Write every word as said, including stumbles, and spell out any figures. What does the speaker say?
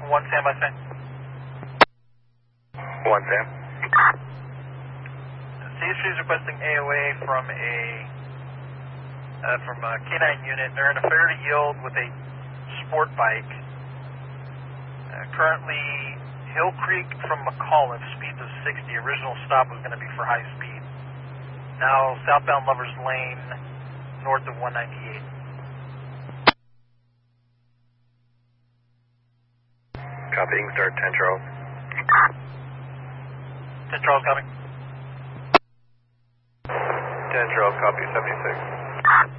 One Sam, by Sam. One Sam. C S G is requesting A O A from a uh, from a K nine unit. They're in a fair to yield with a sport bike. Uh, currently, Hill Creek from McAuliffe, speeds of sixty. Original stop was going to be for high speed. Now southbound Lovers Lane, north of one ninety-eight. Copying, start ten Charles. ten Charles, copy. ten Charles, copy seventy-six.